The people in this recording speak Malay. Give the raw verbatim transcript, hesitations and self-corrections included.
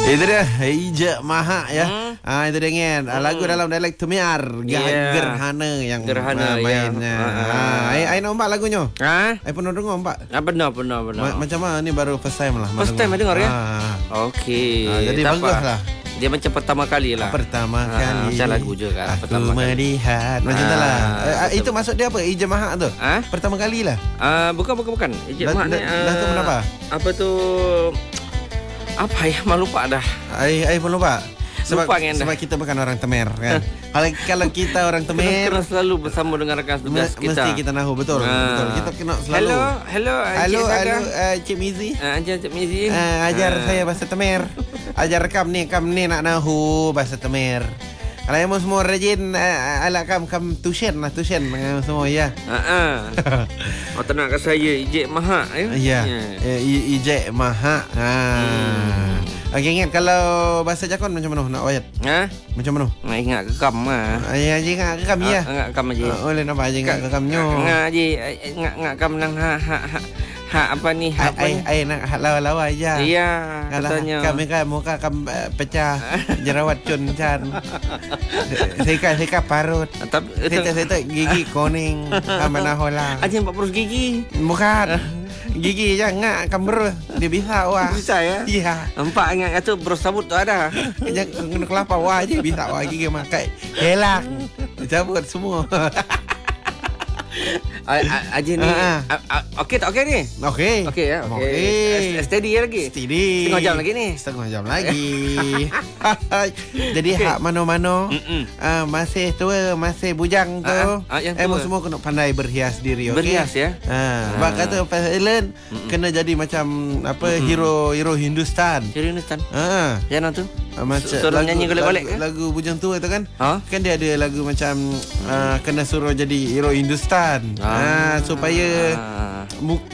Itu dia Ija Maha ya. Hmm. Ah itu dia kan. Hmm. Lagu dalam dialek Tumiar, yeah. Gerhana yang Gerhana, uh, mainnya. Ya. Ah, ai ai nampak lagunya. Ha? Ai pernah dengar nampak? Ah benar benar benar. Ma- macam mana ni baru first time lah. First time dengar ya? Ah. Okey. Ah, jadi tak bagus apa. lah. Dia macam pertama kali lah. Pertama ha, kali. Macam lagu je kan. Aku pertama melihat kali. macam Ah, tu lah. Uh, itu maksud dia apa? Ija Maha tu? Ha? Pertama kali lah. Ah bukan bukan bukan. Ijik Dah, Mak ni. dah, dah tu kenapa? Apa tu? Apa ya? Malu lupa dah. Ai ai pun lupa. Sebab, Lupa kan sebab kita bukan orang Temer kan. kalau kalau kita orang Temer kena selalu bersama dengan rakan tugas kita. Mesti kita nahu betul. Ha. Betul. Kita kena selalu. Hello, hello. Halo, halo uh, Cik Mizi. Ah, ajar Cik Mizi. Uh, ajar Ah. saya bahasa Temer. Ajar kam ni, kam ni nak nahu bahasa Temer. Kalau yang semua rajin uh, ala kam kam tuition lah tuition uh, semua ya. Ha ah. Oh tenang kat saya Ijik Maha ya. Ya. Yeah. Ijik Maha. Ha. Hmm. Okey, ingat kalau bahasa Jakun macam mana nak ayat? Ha? Macam mana? Nak ingat gekam ah. Ayah je ingat gekam ya. Ingat gekam aje. Oleh nampak aje ingat gekamnya. Ingat aje ingat ingat gekam nang ha ha ha. Ha apa ni? Ha apa ai ai nak lawa-lawa aja. Iya, katanya. Kami kan muka kam pecah jerawat cun can. Seka-seka parut. Tapi Seta-seta gigi kuning kamana holang. aje empat puluh gigi. Bukan. Gigi jangan kamber dia bisa wah. Bisa ya? Iya. Empat ingat kata bros sabut tu ada. Jangan kena kelapa wah aje bisa wah gigi makai. Helak. Cabut semua. Aje ni. Okey tak okey ni? Okey. Okey ya, okey. Okey. Steady ya lagi. Steady. Setengah jam lagi ni. Setengah jam lagi. Jadi okay. Hak mano-mano uh, masih tua, masih bujang tu. Uh, uh, uh, Emo semua kena pandai berhias diri, okey. Berhias ya. Ha, uh, sebab kata Pasailan kena jadi macam apa mm-mm. hero hero Hindustan. Hero Hindustan. Ha. Yang tu? Uh, macam suruh nyanyi golek-golek lagu, ke? lagu bujang tua tu kan? Ha? Kan dia ada lagu macam uh, kena suruh jadi hero Hindustan. Ha, Ah. supaya Ah. Mu-